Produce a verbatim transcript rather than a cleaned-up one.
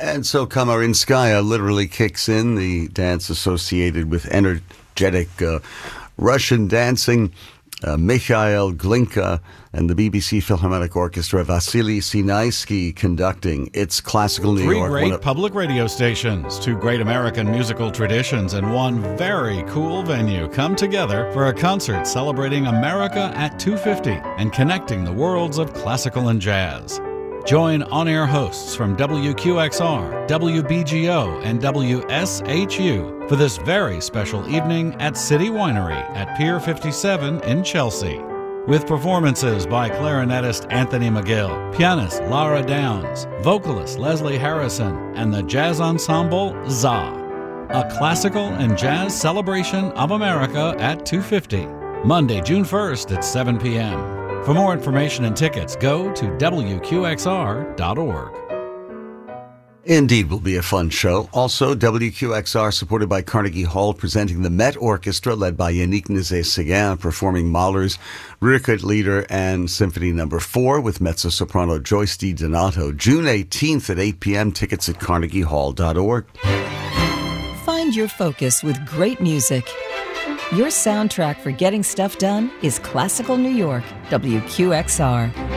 And so Kamarinskaya literally kicks in, the dance associated with energetic uh, Russian dancing. Uh, Mikhail Glinka and the B B C Philharmonic Orchestra, Vasily Sinaisky conducting. It's classical New Three York. great of- public radio stations, two great American musical traditions, and one very cool venue come together for a concert celebrating America at two fifty and connecting the worlds of classical and jazz. Join on-air hosts from W Q X R, W B G O, and W S H U for this very special evening at City Winery at Pier fifty-seven in Chelsea. With performances by clarinetist Anthony McGill, pianist Lara Downs, vocalist Leslie Harrison, and the jazz ensemble Za. A classical and jazz celebration of America at two fifty. Monday, June first at seven p.m. For more information and tickets, go to W Q X R dot org. Indeed, will be a fun show. Also, W Q X R, supported by Carnegie Hall, presenting the Met Orchestra, led by Yannick Nézet-Séguin, performing Mahler's Rückert-Lieder and Symphony Number Four with mezzo-soprano Joyce DiDonato. June eighteenth at eight p.m. Tickets at carnegie hall dot org. Find your focus with great music. Your soundtrack for getting stuff done is Classical New York, W Q X R.